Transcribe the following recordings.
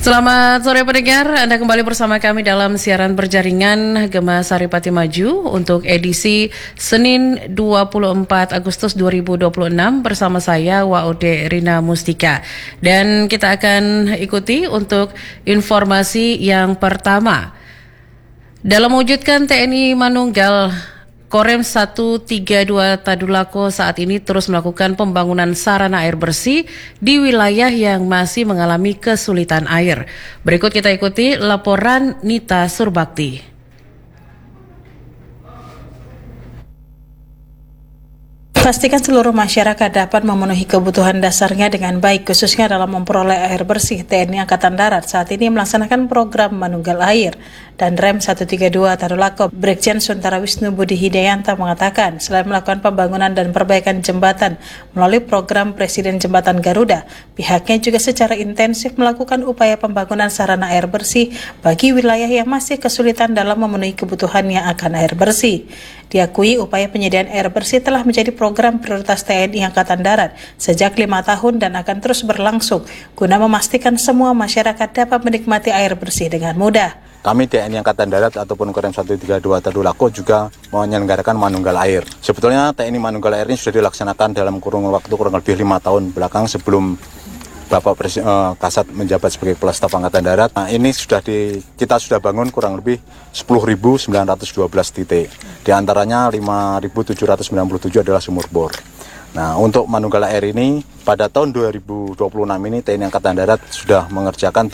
Selamat sore pendengar, Anda kembali bersama kami dalam siaran berjaringan Gema Saripati Maju untuk edisi Senin 24 Agustus 2026 bersama saya Waude Rina Mustika. Dan kita akan ikuti untuk informasi yang pertama. Dalam mewujudkan TNI Manunggal, Korem 132 Tadulako saat ini terus melakukan pembangunan sarana air bersih di wilayah yang masih mengalami kesulitan air. Berikut kita ikuti laporan Nita Surbakti. Pastikan seluruh masyarakat dapat memenuhi kebutuhan dasarnya dengan baik, khususnya dalam memperoleh air bersih. TNI Angkatan Darat saat ini melaksanakan program Manunggal Air. Dan Rem 132 Tadulako, Brigjen Suntara Wisnu Budi Hidayanta mengatakan, selain melakukan pembangunan dan perbaikan jembatan melalui program Presiden Jembatan Garuda, pihaknya juga secara intensif melakukan upaya pembangunan sarana air bersih bagi wilayah yang masih kesulitan dalam memenuhi kebutuhannya akan air bersih. Diakui upaya penyediaan air bersih telah menjadi program prioritas TNI Angkatan Darat sejak 5 tahun dan akan terus berlangsung guna memastikan semua masyarakat dapat menikmati air bersih dengan mudah. Kami TNI Angkatan Darat ataupun Korem 132 Tadulako juga menyelenggarakan Manunggal Air. Sebetulnya TNI Manunggal Air ini sudah dilaksanakan dalam kurun lebih 5 tahun belakang sebelum Bapak Kasat menjabat sebagai Kepala Staf Angkatan Darat. Nah, ini kita sudah bangun kurang lebih 10.912 titik. Di antaranya 5.797 adalah sumur bor. Nah, untuk Manunggal Air ini pada tahun 2026 ini TNI Angkatan Darat sudah mengerjakan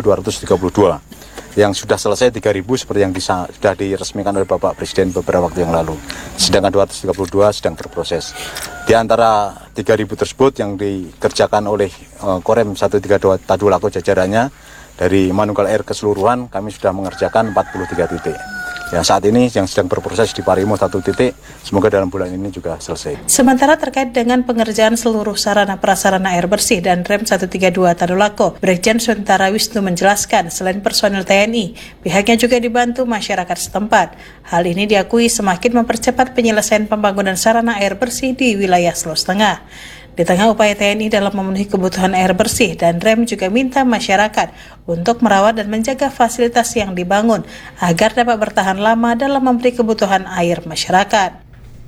3.232. Yang sudah selesai 3.000 seperti yang sudah diresmikan oleh Bapak Presiden beberapa waktu yang lalu. Sedangkan 232 sedang berproses. Di antara 3.000 tersebut yang dikerjakan oleh Korem 132 Tadulako jajarannya, dari Manunggal Air keseluruhan kami sudah mengerjakan 43 titik. Yang saat ini yang sedang berproses di Parimo 1 titik, semoga dalam bulan ini juga selesai. Sementara terkait dengan pengerjaan seluruh sarana prasarana air bersih dan Rem 132 Tadulako, Brigjen Suntara Wisnu menjelaskan selain personil TNI, pihaknya juga dibantu masyarakat setempat. Hal ini diakui semakin mempercepat penyelesaian pembangunan sarana air bersih di wilayah Sulawesi Tengah. Di tengah upaya TNI dalam memenuhi kebutuhan air bersih, dan Rem juga minta masyarakat untuk merawat dan menjaga fasilitas yang dibangun agar dapat bertahan lama dalam memberi kebutuhan air masyarakat.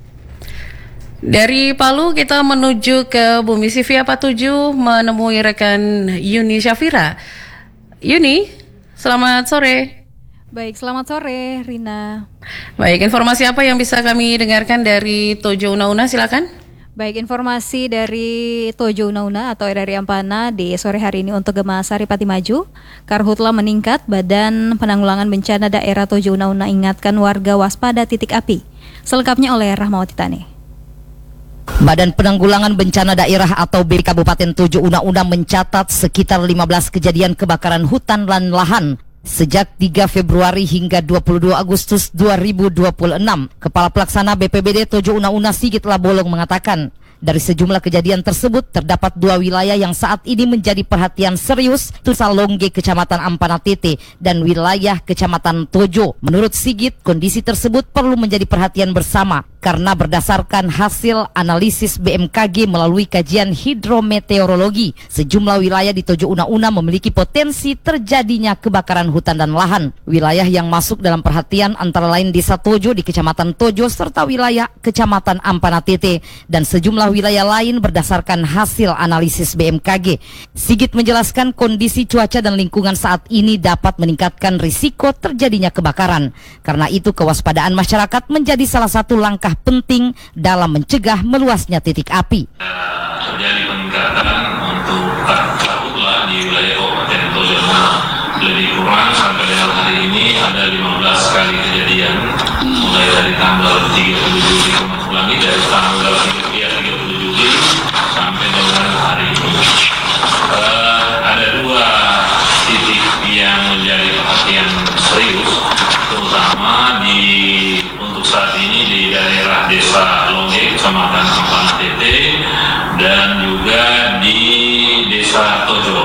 Dari Palu kita menuju ke Bumi Sivia 47 menemui rekan Yuni Syafira. Yuni, selamat sore. Baik, selamat sore Rina. Baik, informasi apa yang bisa kami dengarkan dari Tojo Una-Una, silakan. Baik, informasi dari Tojo Una-Una atau dari Ampana di sore hari ini untuk Gema Saripati Maju. Karhutla meningkat, Badan Penanggulangan Bencana Daerah Tojo Una-Una ingatkan warga waspada titik api. Selengkapnya oleh Rahmawati Tani. Badan Penanggulangan Bencana Daerah atau BPBD Kabupaten Tojo Una-Una mencatat sekitar 15 kejadian kebakaran hutan dan lahan sejak 3 Februari hingga 22 Agustus 2026. Kepala Pelaksana BPBD Tojo Una-Una Sigit Labolong mengatakan, dari sejumlah kejadian tersebut terdapat 2 wilayah yang saat ini menjadi perhatian serius, Tusalongge Kecamatan Ampana Tete dan wilayah Kecamatan Tojo. Menurut Sigit, kondisi tersebut perlu menjadi perhatian bersama karena berdasarkan hasil analisis BMKG melalui kajian hidrometeorologi, sejumlah wilayah di Tojo Una-Una memiliki potensi terjadinya kebakaran hutan dan lahan. Wilayah yang masuk dalam perhatian antara lain Desa Tojo di Kecamatan Tojo serta wilayah Kecamatan Ampana Tete dan sejumlah wilayah lain berdasarkan hasil analisis BMKG. Sigit menjelaskan kondisi cuaca dan lingkungan saat ini dapat meningkatkan risiko terjadinya kebakaran. Karena itu kewaspadaan masyarakat menjadi salah satu langkah penting dalam mencegah meluasnya titik api. Terjadi peningkatan untuk karhutla di wilayah Kabupaten Tojo. Lebih kurang sampai dengan hari ini ada 15 kali kejadian, mulai dari tanggal 30 Juli ulangi dari tanggal 30 Juli sampai dengan hari ini. Ada 2 titik yang menjadi perhatian serius, terutama untuk saat ini di daerah Desa Longge, Kecamatan Ampana Tete, dan juga di Desa Tojo.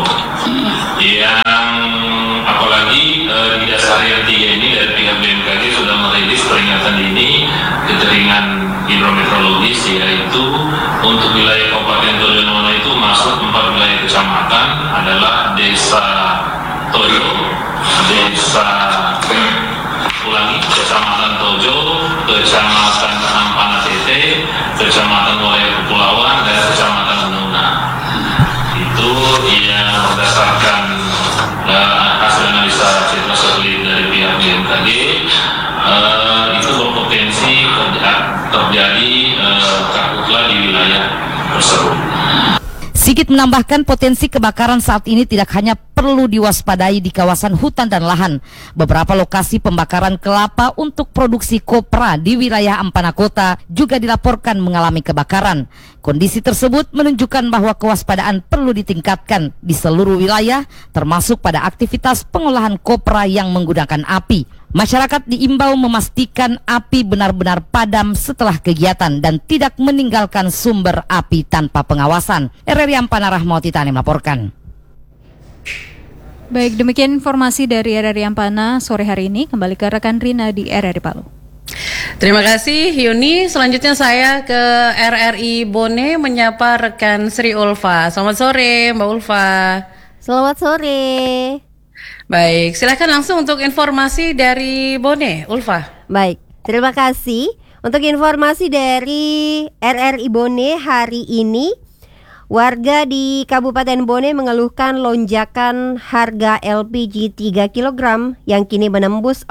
Yang apalagi di dasar yang 3 ini dari pihak BMKG sudah merilis peringatan dini kekeringan hidrometeorologis, yaitu untuk wilayah Kabupaten Tojo Una itu masuk 4 wilayah kecamatan adalah Desa Tojo, Desa ulangi, Kecamatan Tojo, Kecamatan Ampana Tete, Kecamatan Walaya Kepulauan, dan Kecamatan Unauna. Itu yang berdasarkan hasil analisa citra satelit dari pihak BMKG, itu berpotensi terjadi karhutla di wilayah tersebut. Sigit menambahkan potensi kebakaran saat ini tidak hanya perlu diwaspadai di kawasan hutan dan lahan. Beberapa lokasi pembakaran kelapa untuk produksi kopra di wilayah Ampana Kota juga dilaporkan mengalami kebakaran. Kondisi tersebut menunjukkan bahwa kewaspadaan perlu ditingkatkan di seluruh wilayah, termasuk pada aktivitas pengolahan kopra yang menggunakan api. Masyarakat diimbau memastikan api benar-benar padam setelah kegiatan dan tidak meninggalkan sumber api tanpa pengawasan. RRI Ampana Rahmawati Tani melaporkan. Baik, demikian informasi dari RRI Ampana sore hari ini. Kembali ke rekan Rina di RRI Palu. Terima kasih Yuni. Selanjutnya saya ke RRI Bone menyapa rekan Sri Ulfa. Selamat sore Mbak Ulfa. Selamat sore. Baik, silakan langsung untuk informasi dari Bone, Ulfa. Baik, terima kasih. Untuk informasi dari RRI Bone hari ini, warga di Kabupaten Bone mengeluhkan lonjakan harga LPG 3 kg yang kini menembus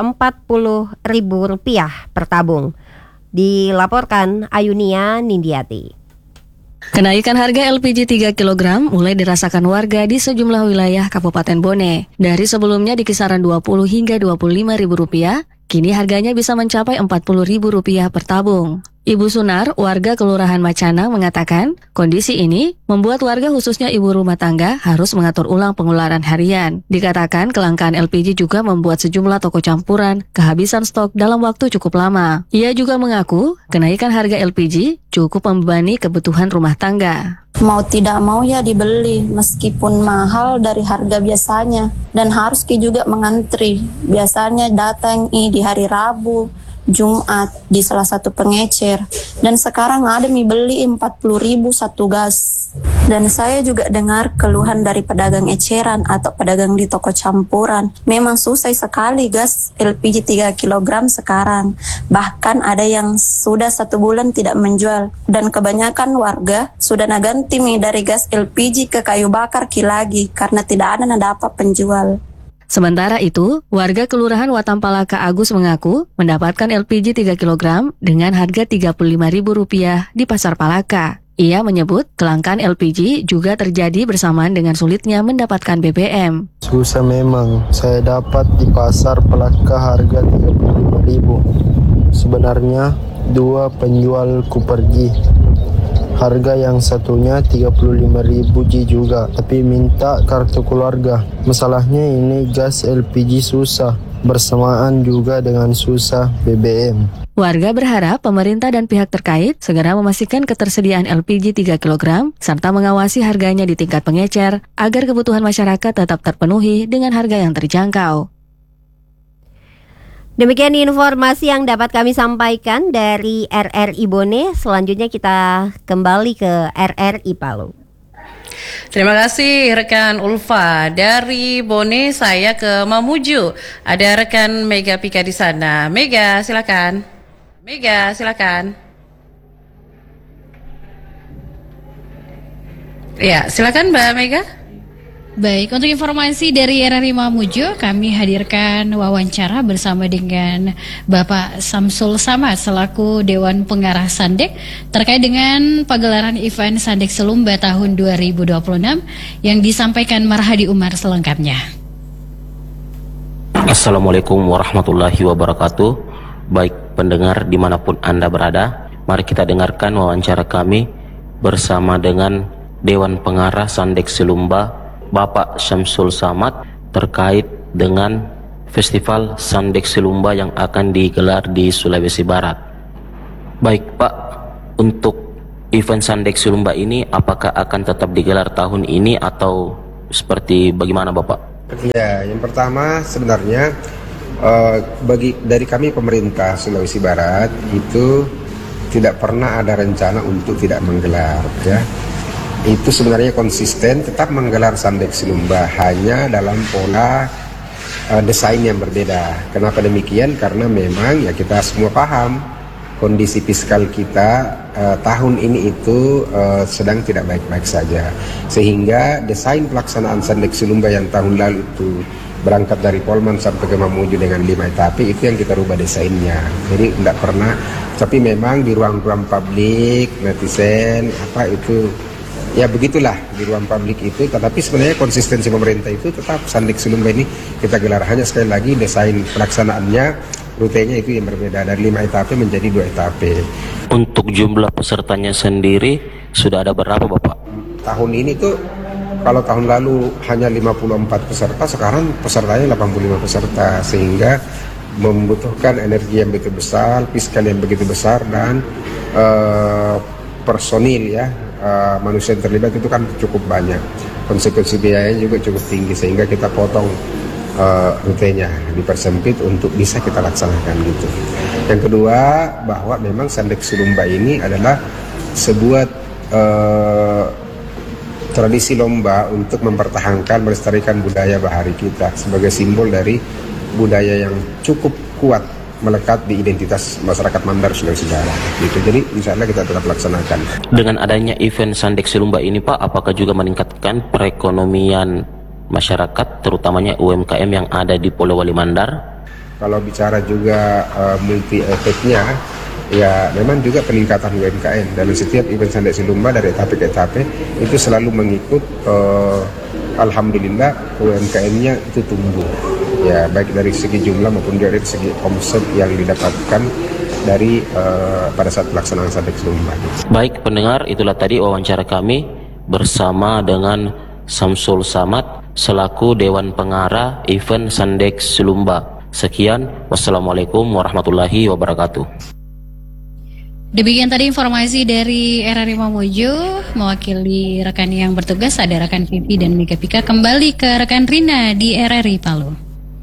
Rp40.000 per tabung. Dilaporkan Ayunia Nindiati. Kenaikan harga LPG 3 kg mulai dirasakan warga di sejumlah wilayah Kabupaten Bone. Dari sebelumnya di kisaran Rp20 hingga Rp25.000, kini harganya bisa mencapai Rp40.000 per tabung. Ibu Sunar, warga Kelurahan Macana, mengatakan kondisi ini membuat warga khususnya ibu rumah tangga harus mengatur ulang pengeluaran harian. Dikatakan kelangkaan LPG juga membuat sejumlah toko campuran kehabisan stok dalam waktu cukup lama. Ia juga mengaku kenaikan harga LPG cukup membebani kebutuhan rumah tangga. Mau tidak mau ya dibeli meskipun mahal dari harga biasanya dan harus juga mengantri. Biasanya datang di hari Rabu, Jumat di salah satu pengecer dan sekarang ada beli 40.000 satu gas. Dan saya juga dengar keluhan dari pedagang eceran atau pedagang di toko campuran. Memang susah sekali gas LPG 3 kg sekarang. Bahkan ada yang sudah 1 bulan tidak menjual. Dan kebanyakan warga sudah ganti dari gas LPG ke kayu bakar lagi karena tidak ada dapat penjual. Sementara itu, warga Kelurahan Watampalaka Agus mengaku mendapatkan LPG 3 kg dengan harga Rp35.000 di Pasar Palaka. Ia menyebut kelangkaan LPG juga terjadi bersamaan dengan sulitnya mendapatkan BBM. Susah memang, saya dapat di Pasar Palaka harga Rp35.000. Sebenarnya 2 penjualku pergi. Harga yang satunya Rp35.000 juga, tapi minta kartu keluarga. Masalahnya ini gas LPG susah, bersamaan juga dengan susah BBM. Warga berharap pemerintah dan pihak terkait segera memastikan ketersediaan LPG 3 kg serta mengawasi harganya di tingkat pengecer agar kebutuhan masyarakat tetap terpenuhi dengan harga yang terjangkau. Demikian informasi yang dapat kami sampaikan dari RRI Bone. Selanjutnya kita kembali ke RRI Palu. Terima kasih rekan Ulfa. Dari Bone saya ke Mamuju. Ada rekan Mega Pika di sana. Mega, silakan. Mega, silakan. Ya, silakan Mbak Mega. Baik, untuk informasi dari RRI Mamuju, kami hadirkan wawancara bersama dengan Bapak Samsul Samad selaku Dewan Pengarah Sandek terkait dengan pagelaran event Sandek Selumba tahun 2026 yang disampaikan Marhadi Umar selengkapnya. Assalamualaikum warahmatullahi wabarakatuh. Baik pendengar dimanapun Anda berada, mari kita dengarkan wawancara kami bersama dengan Dewan Pengarah Sandek Selumba Bapak Samsul Samad terkait dengan Festival Sandek Selumba yang akan digelar di Sulawesi Barat. Baik Pak, untuk event Sandek Selumba ini apakah akan tetap digelar tahun ini atau seperti bagaimana Bapak? Ya, yang pertama sebenarnya dari kami pemerintah Sulawesi Barat itu tidak pernah ada rencana untuk tidak menggelar ya. itu sebenarnya konsisten tetap menggelar Sandek Selumba, hanya dalam pola desain yang berbeda. Kenapa demikian? Karena memang ya kita semua paham kondisi fiskal kita tahun ini itu sedang tidak baik-baik saja, sehingga desain pelaksanaan Sandek Selumba yang tahun lalu itu berangkat dari Polman sampai ke Mamuju dengan 5 etape, itu yang kita rubah desainnya. Jadi tidak pernah, tapi memang di ruang-ruang publik netizen itu ya begitulah di ruang publik itu, tetapi sebenarnya konsistensi pemerintah itu tetap Sandek Selumba ini kita gelar, hanya sekali lagi desain pelaksanaannya, rutenya itu yang berbeda dari 5 etape menjadi 2 etape. Untuk jumlah pesertanya sendiri sudah ada berapa Bapak? Tahun ini tuh kalau tahun lalu hanya 54 peserta, sekarang pesertanya 85 peserta, sehingga membutuhkan energi yang begitu besar, fiskal yang begitu besar, dan personil ya, manusia yang terlibat itu kan cukup banyak, konsekuensi biayanya juga cukup tinggi, sehingga kita potong rutenya, dipersempit untuk bisa kita laksanakan gitu. Yang kedua, bahwa memang Sandek Selumba ini adalah sebuah tradisi lomba untuk mempertahankan, melestarikan budaya bahari kita sebagai simbol dari budaya yang cukup kuat melekat di identitas masyarakat Mandar Sulawesi Barat gitu. Jadi insya Allah kita tetap laksanakan. Dengan adanya event Sandek Selumba ini Pak, apakah juga meningkatkan perekonomian masyarakat, terutamanya UMKM yang ada di Pulau Wali Mandar? Kalau bicara juga multi efeknya, ya memang juga peningkatan UMKM. Dalam setiap event Sandek Selumba dari etape ke etape itu selalu mengikut, alhamdulillah UMKM-nya itu tumbuh. Ya, baik dari segi jumlah maupun dari segi omset yang didapatkan dari pada saat pelaksanaan Sandek Selumba. Baik pendengar, itulah tadi wawancara kami bersama dengan Samsul Samad selaku Dewan Pengarah event Sandek Selumba. Sekian, wassalamualaikum warahmatullahi wabarakatuh. Demikian tadi informasi dari RRI Mamuju. Mewakili rekan yang bertugas ada rekan Vivi dan Mika Pika. Kembali ke rekan Rina di RRI Palu.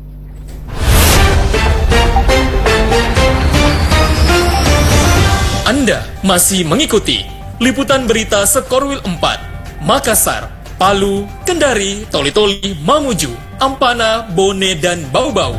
Anda masih mengikuti liputan berita Sekorwil 4, Makassar, Palu, Kendari, Toli-Toli, Mamuju, Ampana, Bone, dan Bau-Bau.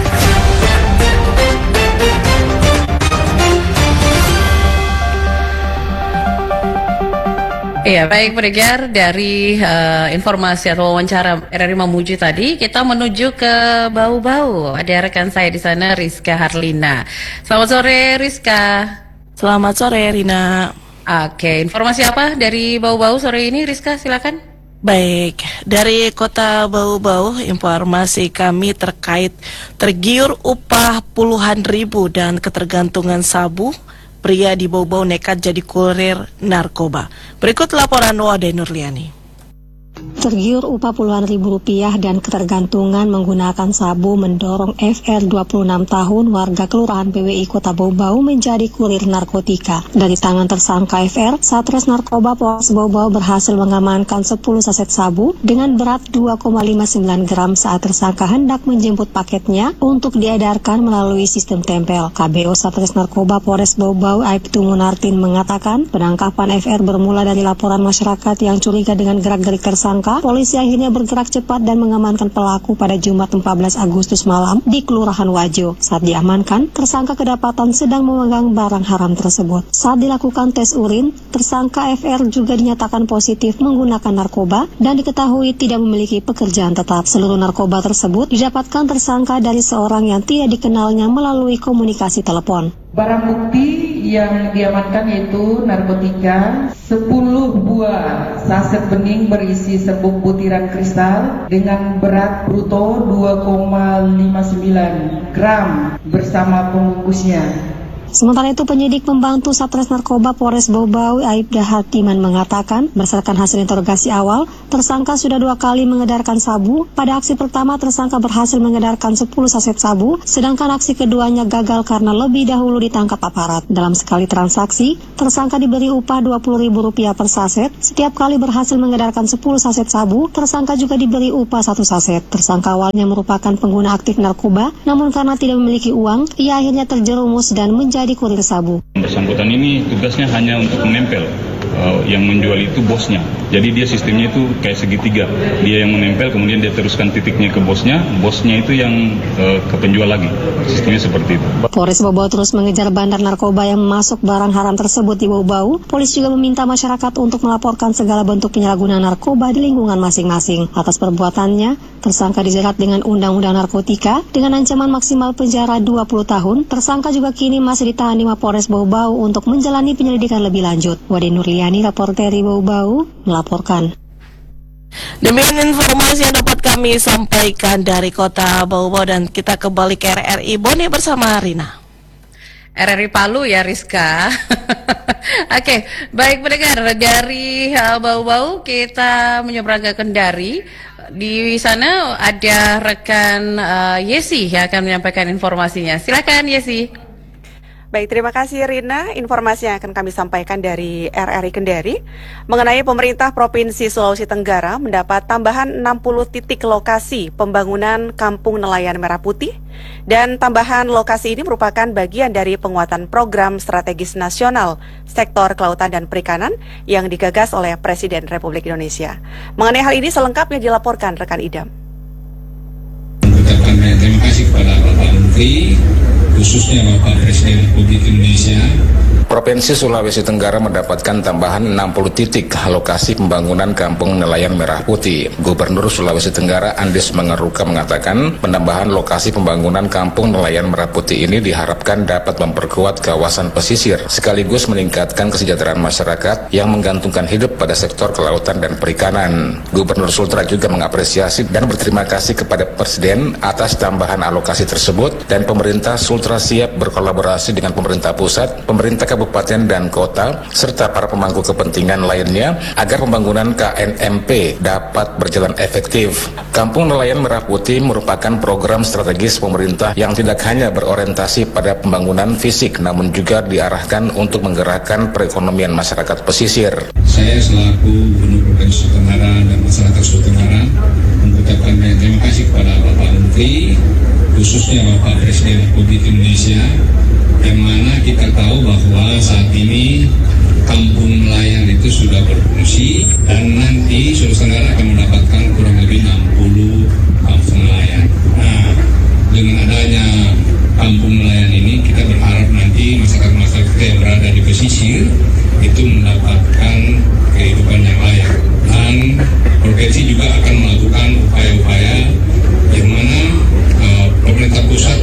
Iya, baik pendengar, dari informasi atau wawancara RRI Mamuju tadi, kita menuju ke Bau-Bau. Ada rekan saya di sana, Rizka Harlina. Selamat sore, Rizka. Selamat sore, Rina. Oke, informasi apa dari Bau-Bau sore ini, Rizka? Silakan. Baik, dari kota Bau-Bau, informasi kami terkait tergiur upah puluhan ribu dan ketergantungan sabu. Pria di Bau-Bau nekat jadi kurir narkoba. Berikut laporan Wade Nurliani. Tergiur upah puluhan ribu rupiah dan ketergantungan menggunakan sabu mendorong FR 26 tahun warga Kelurahan PWI Kota Bau-Bau menjadi kurir narkotika. Dari tangan tersangka FR, Satres Narkoba Polres Bau-Bau berhasil mengamankan 10 saset sabu dengan berat 2,59 gram saat tersangka hendak menjemput paketnya untuk diedarkan melalui sistem tempel. KBO Satres Narkoba Polres Bau-Bau Aibtu Munartin mengatakan penangkapan FR bermula dari laporan masyarakat yang curiga dengan gerak-gerik tersangka. Polisi akhirnya bergerak cepat dan mengamankan pelaku pada Jumat 14 Agustus malam di Kelurahan Wajo. Saat diamankan, tersangka kedapatan sedang memegang barang haram tersebut. Saat dilakukan tes urin, tersangka FR juga dinyatakan positif menggunakan narkoba dan diketahui tidak memiliki pekerjaan tetap. Seluruh narkoba tersebut didapatkan tersangka dari seorang yang tidak dikenalnya melalui komunikasi telepon. Barang bukti yang diamankan yaitu narkotika 10 buah saset bening berisi serbuk butiran kristal dengan berat bruto 2,59 gram bersama pembungkusnya. Sementara itu penyidik pembantu Satres Narkoba Polres Bau-Bau Aibda Hatiman mengatakan berdasarkan hasil interogasi awal, tersangka sudah 2 kali mengedarkan sabu. Pada aksi pertama tersangka berhasil mengedarkan 10 saset sabu, sedangkan aksi keduanya gagal karena lebih dahulu ditangkap aparat. Dalam sekali transaksi, tersangka diberi upah Rp20.000 per saset. Setiap kali berhasil mengedarkan 10 saset sabu, tersangka juga diberi upah 1 saset. Tersangka awalnya merupakan pengguna aktif narkoba, namun karena tidak memiliki uang, ia akhirnya terjerumus dan menjadi kurir sabu. Bersangkutan ini tugasnya hanya untuk menempel yang menjual itu bosnya. Jadi dia sistemnya itu kayak segitiga. Dia yang menempel, kemudian dia teruskan titiknya ke bosnya itu yang ke penjual lagi. Sistemnya seperti itu. Polres Bau Bau terus mengejar bandar narkoba yang masuk barang haram tersebut di Bau Bau. Polisi juga meminta masyarakat untuk melaporkan segala bentuk penyalahgunaan narkoba di lingkungan masing-masing. Atas perbuatannya, tersangka dijerat dengan Undang-Undang Narkotika dengan ancaman maksimal penjara 20 tahun. Tersangka juga kini masih ditahan di Mapolres Bau Bau untuk menjalani penyelidikan lebih lanjut. Wade Nurliani, reporter di Bau Bau, melaporkan. Demikian informasi yang dapat kami sampaikan dari Kota Bau Bau, dan kita kembali ke RRI Bone bersama Rina. RRI Palu ya Rizka. Oke, baik pendengar, dari Bau Bau kita menyeberang ke Kendari. Di sana ada rekan Yesi yang akan menyampaikan informasinya. Silakan Yesi. Baik, terima kasih Rina. Informasi yang akan kami sampaikan dari RRI Kendari mengenai pemerintah Provinsi Sulawesi Tenggara mendapat tambahan 60 titik lokasi pembangunan Kampung Nelayan Merah Putih, dan tambahan lokasi ini merupakan bagian dari penguatan program strategis nasional sektor kelautan dan perikanan yang digagas oleh Presiden Republik Indonesia. Mengenai hal ini selengkapnya dilaporkan rekan Idam. Terima kasih kepada Bapak Menteri, khususnya Bapak Presiden Republik Indonesia. Provinsi Sulawesi Tenggara mendapatkan tambahan 60 titik lokasi pembangunan Kampung Nelayan Merah Putih. Gubernur Sulawesi Tenggara Andes Mangaruka mengatakan penambahan lokasi pembangunan Kampung Nelayan Merah Putih ini diharapkan dapat memperkuat kawasan pesisir sekaligus meningkatkan kesejahteraan masyarakat yang menggantungkan hidup pada sektor kelautan dan perikanan. Gubernur Sultra juga mengapresiasi dan berterima kasih kepada Presiden atas tambahan alokasi tersebut, dan pemerintah Sultra siap berkolaborasi dengan pemerintah pusat, pemerintah kabupaten dan kota, serta para pemangku kepentingan lainnya agar pembangunan KNMP dapat berjalan efektif. Kampung Nelayan Merah Putih merupakan program strategis pemerintah yang tidak hanya berorientasi pada pembangunan fisik, namun juga diarahkan untuk menggerakkan perekonomian masyarakat pesisir. Saya selaku Gubernur Provinsi Tenggara dan masyarakat Sulawesi Tenggara mengucapkan terima kasih kepada Bapak Menteri, khususnya Bapak Presiden Republik Indonesia, yang mana kita tahu bahwa saat ini kampung nelayan itu sudah berfungsi, dan nanti Sulawesi Tenggara akan mendapatkan kurang lebih 60 kampung nelayan. Nah, dengan adanya kampung nelayan ini, kita berharap nanti masyarakat-masyarakat kita yang berada di pesisir itu mendapatkan kehidupan yang layak, dan provinsi juga akan melakukan upaya-upaya yang mana pemerintah pusat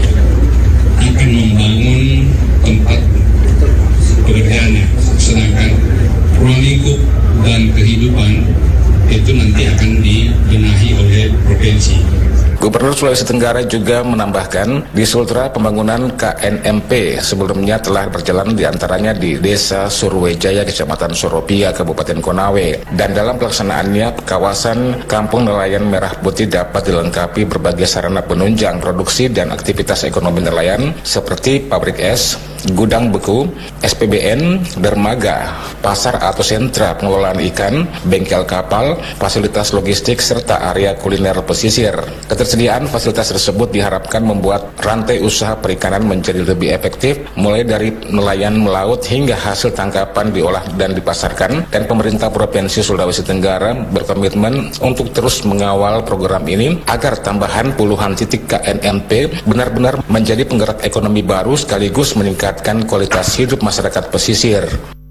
akan membangun tempat pekerjaannya, sedangkan ruang lingkup dan kehidupan itu nanti akan dibenahi oleh provinsi. Gubernur Sulawesi Tenggara juga menambahkan di Sultra pembangunan KNMP sebelumnya telah berjalan diantaranya di Desa Surwejaya, Kecamatan Soropia, Kabupaten Konawe, dan dalam pelaksanaannya kawasan Kampung Nelayan Merah Putih dapat dilengkapi berbagai sarana penunjang produksi dan aktivitas ekonomi nelayan seperti pabrik es, gudang beku, SPBN, dermaga, pasar atau sentra pengelolaan ikan, bengkel kapal, fasilitas logistik, serta area kuliner pesisir. Ketersediaan fasilitas tersebut diharapkan membuat rantai usaha perikanan menjadi lebih efektif, mulai dari nelayan melaut hingga hasil tangkapan diolah dan dipasarkan, dan pemerintah Provinsi Sulawesi Tenggara berkomitmen untuk terus mengawal program ini agar tambahan puluhan titik KNMP benar-benar menjadi penggerak ekonomi baru sekaligus meningkatkan kualitas hidup masyarakat pesisir.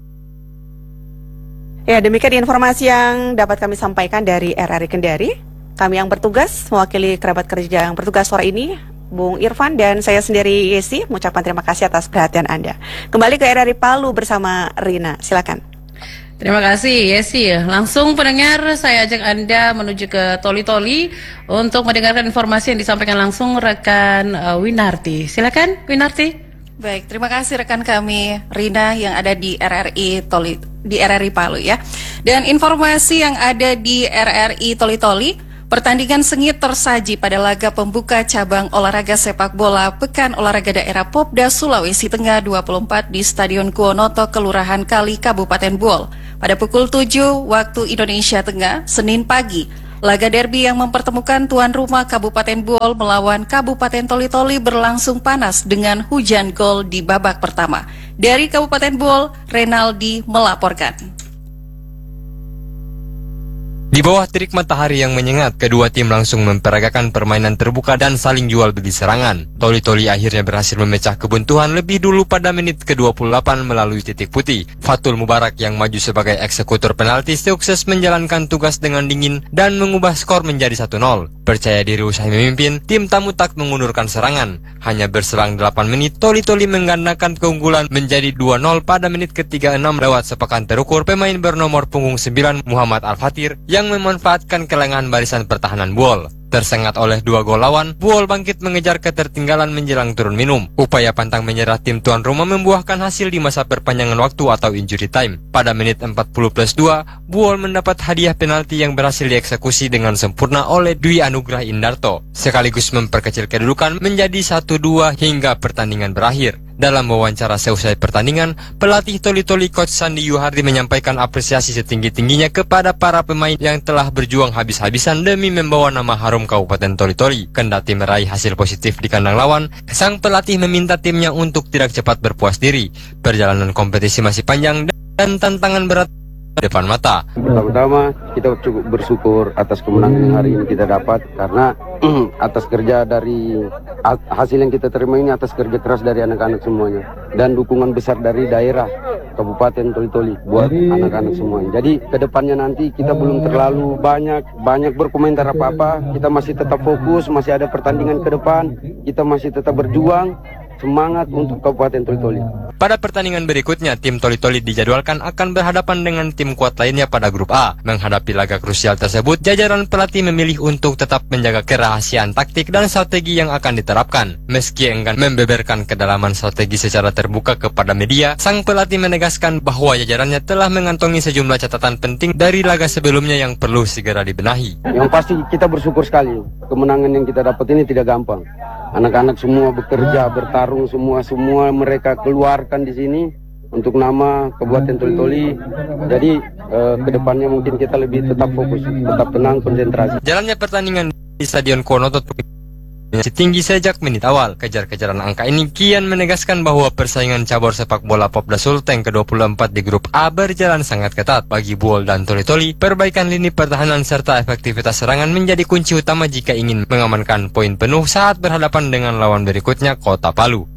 Ya, demikian informasi yang dapat kami sampaikan dari RRI Kendari. Kami yang bertugas, mewakili kerabat kerja yang bertugas sore ini, Bung Irfan dan saya sendiri Yesi, mengucapkan terima kasih atas perhatian Anda. Kembali ke RRI Palu bersama Rina, silakan. Terima kasih Yesi. Langsung pendengar, saya ajak Anda menuju ke Toli-Toli untuk mendengarkan informasi yang disampaikan langsung rekan Winarti. Silakan Winarti. Baik, terima kasih rekan kami Rina yang ada di RRI Palu ya. Dan informasi yang ada di RRI Toli-Toli, pertandingan sengit tersaji pada laga pembuka cabang olahraga sepak bola Pekan Olahraga Daerah Popda Sulawesi Tengah 24 di Stadion Kuonoto, Kelurahan Kali, Kabupaten Buol. Pada pukul 7 waktu Indonesia Tengah, Senin pagi, laga derby yang mempertemukan tuan rumah Kabupaten Buol melawan Kabupaten Toli-Toli berlangsung panas dengan hujan gol di babak pertama. Dari Kabupaten Buol, Renaldi melaporkan. Di bawah terik matahari yang menyengat, kedua tim langsung memperagakan permainan terbuka dan saling jual beli serangan. Toli-Toli akhirnya berhasil memecah kebuntuan lebih dulu pada menit ke-28 melalui titik putih. Fatul Mubarak yang maju sebagai eksekutor penalti sukses menjalankan tugas dengan dingin dan mengubah skor menjadi 1-0. Percaya diri usai memimpin, tim tamu tak mengundurkan serangan. Hanya berselang 8 menit, Toli-Toli menggandakan keunggulan menjadi 2-0 pada menit ke-36 lewat sepakan terukur pemain bernomor punggung 9 Muhammad Al-Fatir yang memanfaatkan kelengahan barisan pertahanan Buol. Tersengat oleh 2 gol lawan, Buol bangkit mengejar ketertinggalan menjelang turun minum. Upaya pantang menyerah tim tuan rumah membuahkan hasil di masa perpanjangan waktu atau injury time. Pada menit 40+2, Buol mendapat hadiah penalti yang berhasil dieksekusi dengan sempurna oleh Dwi Anugrah Indarto, sekaligus memperkecil kedudukan menjadi 1-2 hingga pertandingan berakhir. Dalam wawancara seusai pertandingan, pelatih Toli-Toli Coach Sandi Yuhardi menyampaikan apresiasi setinggi-tingginya kepada para pemain yang telah berjuang habis-habisan demi membawa nama harum Kabupaten Toli-Toli. Kendati meraih hasil positif di kandang lawan, sang pelatih meminta timnya untuk tidak cepat berpuas diri. Perjalanan kompetisi masih panjang dan tantangan berat depan mata. Pertama-tama kita cukup bersyukur atas kemenangan yang hari ini kita dapat, karena atas kerja dari hasil yang kita terima ini atas kerja keras dari anak-anak semuanya dan dukungan besar dari daerah Kabupaten Toli-Toli buat anak-anak semuanya. Jadi kedepannya nanti kita belum terlalu banyak berkomentar apa-apa. Kita masih tetap fokus, masih ada pertandingan ke depan. Kita masih tetap berjuang. Semangat untuk Kabupaten Toli-Toli. Pada pertandingan berikutnya, tim Toli-Toli dijadwalkan akan berhadapan dengan tim kuat lainnya pada grup A. Menghadapi laga krusial tersebut, jajaran pelatih memilih untuk tetap menjaga kerahasiaan taktik dan strategi yang akan diterapkan. Meski enggan membeberkan kedalaman strategi secara terbuka kepada media, sang pelatih menegaskan bahwa jajarannya telah mengantongi sejumlah catatan penting dari laga sebelumnya yang perlu segera dibenahi. Yang pasti kita bersyukur sekali, kemenangan yang kita dapat ini tidak gampang. Anak-anak semua bekerja, bertarung, semua mereka keluarkan di sini untuk nama Kabupaten Toli-Toli. Jadi kedepannya mungkin kita lebih tetap fokus, tetap tenang, konsentrasi. Jalannya pertandingan di Stadion Konoto masih tinggi sejak menit awal. Kejar-kejaran angka ini kian menegaskan bahwa persaingan cabur sepak bola Popda Sulteng ke-24 di grup A berjalan sangat ketat. Bagi Buol dan Toli-Toli, perbaikan lini pertahanan serta efektivitas serangan menjadi kunci utama jika ingin mengamankan poin penuh saat berhadapan dengan lawan berikutnya, Kota Palu.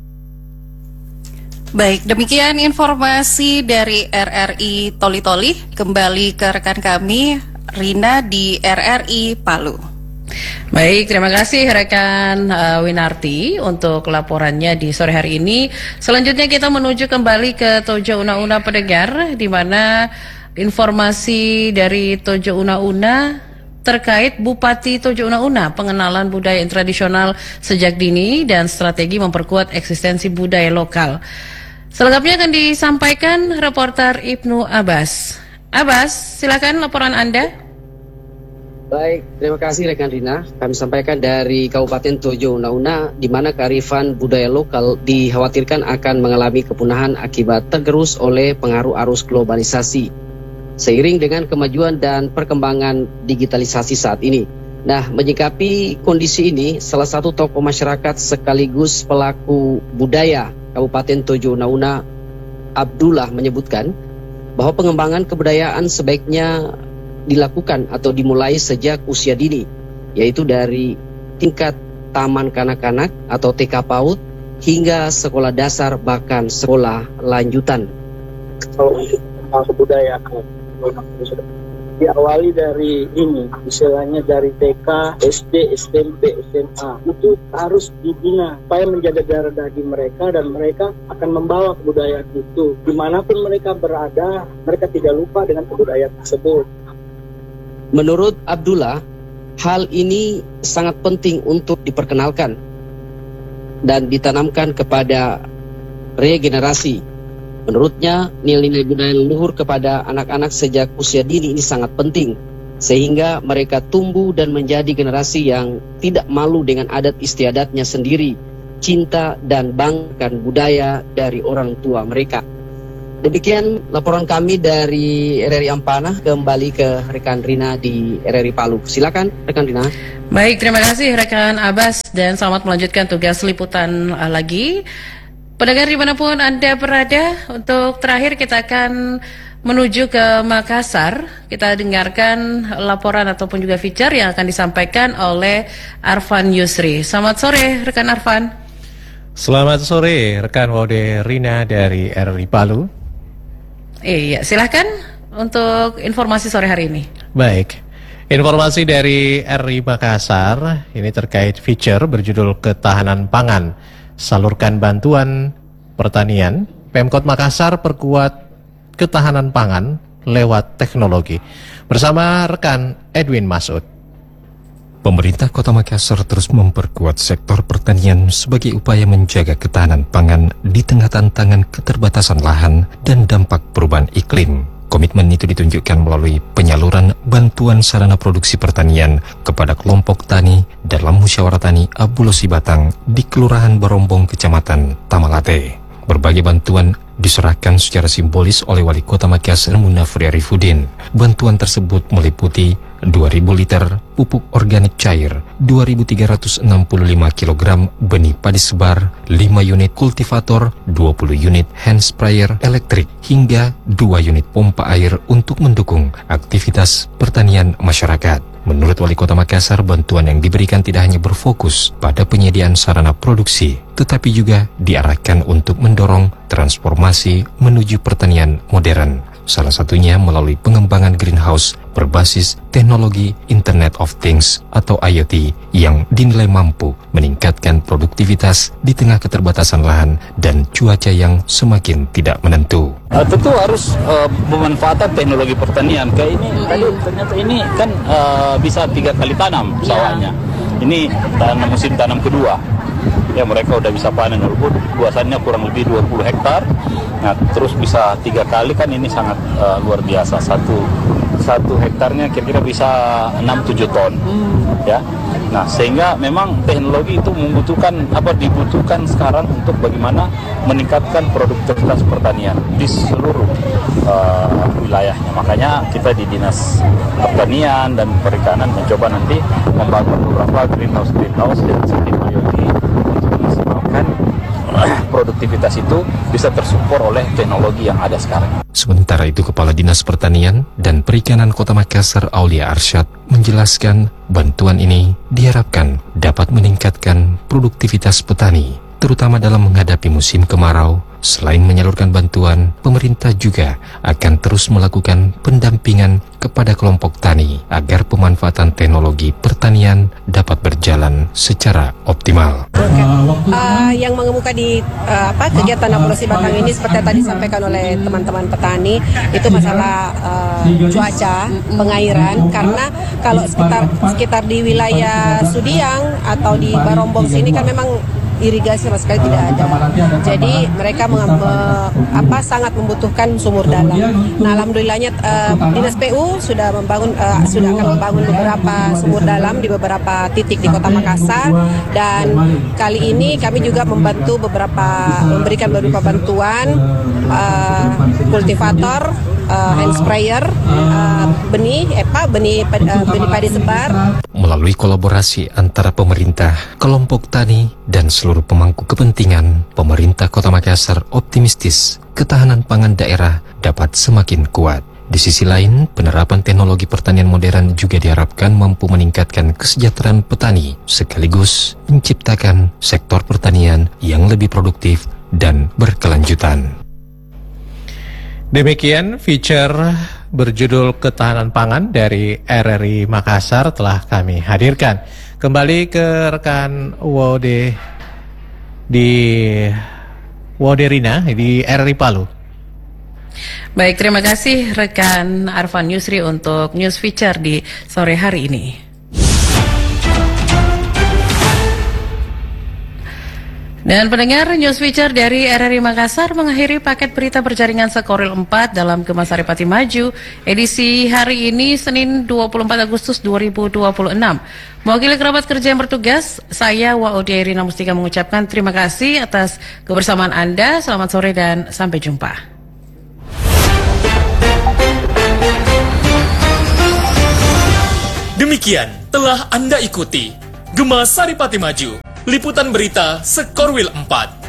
Baik, demikian informasi dari RRI Toli-Toli. Kembali ke rekan kami, Rina di RRI Palu. Baik, terima kasih rekan Winarti untuk laporannya di sore hari ini. Selanjutnya kita menuju kembali ke Tojo Una-Una pendengar, di mana informasi dari Tojo Una-Una terkait Bupati Tojo Una-Una, pengenalan budaya tradisional sejak dini dan strategi memperkuat eksistensi budaya lokal. Selengkapnya akan disampaikan reporter Ibnu Abbas. Abbas, silakan laporan Anda. Baik, terima kasih rekan Rina. Kami sampaikan dari Kabupaten Tojo Una-Una, di mana kearifan budaya lokal dikhawatirkan akan mengalami kepunahan akibat tergerus oleh pengaruh arus globalisasi, seiring dengan kemajuan dan perkembangan digitalisasi saat ini. Nah, menyikapi kondisi ini, salah satu tokoh masyarakat sekaligus pelaku budaya Kabupaten Tojo Una-Una, Abdullah, menyebutkan bahwa pengembangan kebudayaan sebaiknya dilakukan atau dimulai sejak usia dini, yaitu dari tingkat taman kanak-kanak atau TK PAUD hingga sekolah dasar bahkan sekolah lanjutan. Kebudayaan diawali dari ini, istilahnya dari TK, SD, SMP, SMA, itu harus dibina supaya menjaga darah daging mereka, dan mereka akan membawa kebudayaan itu dimanapun mereka berada. Mereka tidak lupa dengan kebudayaan tersebut. Menurut Abdullah, hal ini sangat penting untuk diperkenalkan dan ditanamkan kepada regenerasi. Menurutnya, nilai-nilai budaya leluhur kepada anak-anak sejak usia dini ini sangat penting, sehingga mereka tumbuh dan menjadi generasi yang tidak malu dengan adat istiadatnya sendiri, cinta dan banggakan budaya dari orang tua mereka. Demikian laporan kami dari RRI Ampana. Kembali ke rekan Rina di RRI Palu. Silakan rekan Rina. Baik, terima kasih rekan Abbas dan selamat melanjutkan tugas liputan lagi. Pendengar dimanapun Anda berada, untuk terakhir kita akan menuju ke Makassar, kita dengarkan laporan ataupun juga feature yang akan disampaikan oleh Arfan Yusri. Selamat sore, rekan Arfan. Selamat sore, rekan Wode Rina dari RRI Palu. Iya, silahkan untuk informasi sore hari ini. Baik, informasi dari RRI Makassar ini terkait feature berjudul Ketahanan Pangan, Salurkan Bantuan Pertanian. Pemkot Makassar perkuat ketahanan pangan lewat teknologi. Bersama rekan Edwin Masud. Pemerintah Kota Makassar terus memperkuat sektor pertanian sebagai upaya menjaga ketahanan pangan di tengah tantangan keterbatasan lahan dan dampak perubahan iklim. Komitmen itu ditunjukkan melalui penyaluran bantuan sarana produksi pertanian kepada kelompok tani dalam musyawarah tani Abulosi Batang di Kelurahan Barombong, Kecamatan Tamalate. Berbagai bantuan diserahkan secara simbolis oleh Wali Kota Makassar Munafri Arifudin. Bantuan tersebut meliputi 2.000 liter pupuk organik cair, 2.365 kg benih padi sebar, 5 unit kultivator, 20 unit hand sprayer elektrik, hingga 2 unit pompa air untuk mendukung aktivitas pertanian masyarakat. Menurut Wali Kota Makassar, bantuan yang diberikan tidak hanya berfokus pada penyediaan sarana produksi, tetapi juga diarahkan untuk mendorong transformasi menuju pertanian modern. Salah satunya melalui pengembangan greenhouse berbasis teknologi Internet of Things atau IoT yang dinilai mampu meningkatkan produktivitas di tengah keterbatasan lahan dan cuaca yang semakin tidak menentu. Tentu harus memanfaatkan teknologi pertanian. Kayak ini tadi ternyata ini kan bisa 3 kali tanam sawahnya. Ini musim tanam kedua. Ya, mereka udah bisa panen walaupun luasannya kurang lebih 20 hektar. Nah, terus bisa 3 kali kan ini sangat luar biasa. Satu hektarnya kira-kira bisa 6-7 ton. Ya. Nah, sehingga memang teknologi itu dibutuhkan sekarang untuk bagaimana meningkatkan produktivitas pertanian di seluruh wilayahnya. Makanya kita di Dinas Pertanian dan Perikanan mencoba nanti membangun beberapa greenhouse dan sistem IoT untuk memaksimalkan produktivitas itu bisa tersupport oleh teknologi yang ada sekarang. Sementara itu, Kepala Dinas Pertanian dan Perikanan Kota Makassar Aulia Arsyad menjelaskan bantuan ini diharapkan dapat meningkatkan produktivitas petani, terutama dalam menghadapi musim kemarau. Selain menyalurkan bantuan, pemerintah juga akan terus melakukan pendampingan kepada kelompok tani agar pemanfaatan teknologi pertanian dapat berjalan secara optimal. Yang mengemuka di kegiatan Abulosi Batang ini seperti yang tadi disampaikan oleh teman-teman petani, itu masalah cuaca, pengairan, karena kalau sekitar di wilayah Sudiang atau di Barombong sini kan memang irigasi sama sekali tidak ada. Jadi mereka sangat membutuhkan sumur dalam. Nah, alhamdulillahnya Dinas PU sudah akan membangun beberapa sumur dalam di beberapa titik di Kota Makassar, dan kali ini kami juga memberikan beberapa bantuan kultivator, hand sprayer, benih padi sebar. Melalui kolaborasi antara pemerintah, kelompok tani, dan seluruh pemangku kepentingan, pemerintah Kota Makassar optimistis ketahanan pangan daerah dapat semakin kuat. Di sisi lain, penerapan teknologi pertanian modern juga diharapkan mampu meningkatkan kesejahteraan petani, sekaligus menciptakan sektor pertanian yang lebih produktif dan berkelanjutan. Demikian feature berjudul Ketahanan Pangan dari RRI Makassar telah kami hadirkan. Kembali ke rekan Wode di Woderina di RRI Palu. Baik, terima kasih rekan Arfan Yusri untuk news feature di sore hari ini. Dan pendengar, news feature dari RRI Makassar mengakhiri paket berita berjaringan Sekoril 4 dalam Gema Saripati Maju edisi hari ini Senin 24 Agustus 2026. Mewakili kerabat kerja yang bertugas, saya Waudia Irina Mustika mengucapkan terima kasih atas kebersamaan Anda. Selamat sore dan sampai jumpa. Demikian telah Anda ikuti Gema Saripati Maju, liputan berita Sekorwil 4.